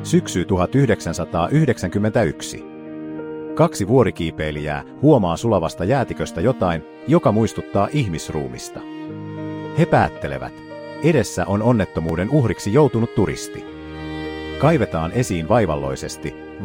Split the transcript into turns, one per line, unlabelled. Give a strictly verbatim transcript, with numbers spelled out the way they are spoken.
Syksy tuhatyhdeksänsataayhdeksänkymmentäyksi. Kaksi vuorikiipeilijää huomaa sulavasta jäätiköstä jotain, joka muistuttaa ihmisruumista. He päättelevät, edessä on onnettomuuden uhriksi joutunut turisti. Kaivetaan esiin vaivalloisesti